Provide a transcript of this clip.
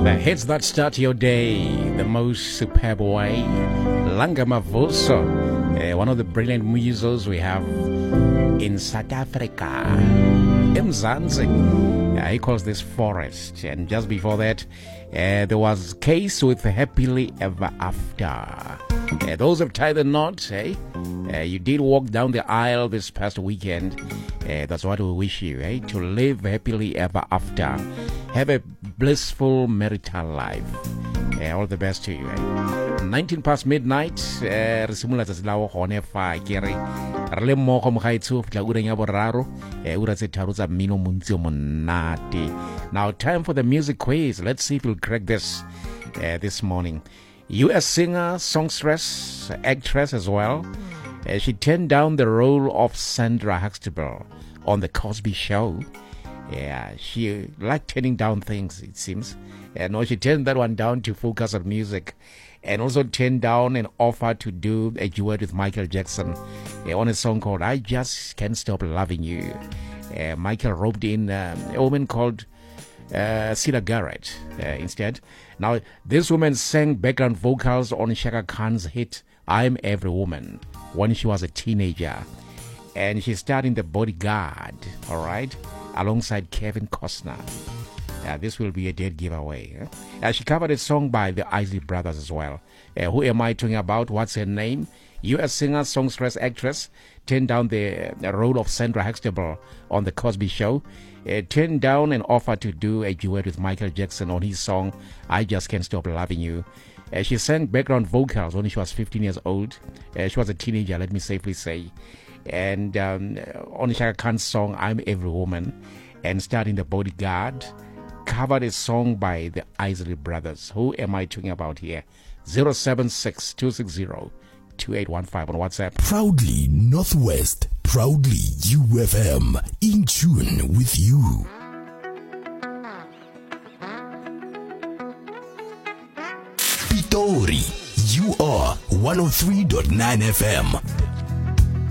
The hits that start your day the most superb way. Langa Mavoso, one of the brilliant musos we have in South Africa. Mzansi, he calls this Forest. And just before that, there was Case with Happily Ever After. Those have tied the knot, you did walk down the aisle this past weekend. That's what we wish you, to live happily ever after. Have a blissful marital life. All the best to you. 19 past midnight, Resimula Zazilawo Honefa Kiri. Rale moko mkhaitsu fitla ura nya boraro ura tse tharo tsa mmino montsi monate. Now time for the music quiz. Let's see if we'll crack this this morning. US singer, songstress, actress as well. She turned down the role of Sandra Huxtable on The Cosby Show. Yeah, she liked turning down things, it seems. No, she turned that one down to focus on music. And also turned down an offer to do a duet with Michael Jackson on a song called I Just Can't Stop Loving You. Michael roped in a woman called Cedar Garrett instead. Now, this woman sang background vocals on Shaka Khan's hit I'm Every Woman when she was a teenager. And she starred in The Bodyguard, all right, alongside Kevin Costner. This will be a dead giveaway. She covered a song by the Isley Brothers as well. Who am I talking about? What's her name? U.S. singer, songstress, actress. Turned down the role of Sandra Huxtable on The Cosby Show. Turned down an offer to do a duet with Michael Jackson on his song I Just Can't Stop Loving You. She sang background vocals when she was 15 years old. She was a teenager, let me safely say. And on Shaka Khan's song I'm Every Woman. And starred in The Bodyguard. Covered a song by the Isley Brothers. Who am I talking about here? 076-260-2815 on WhatsApp. Proudly Northwest, proudly UFM, in tune with you. Pitori, you are 103.9 FM.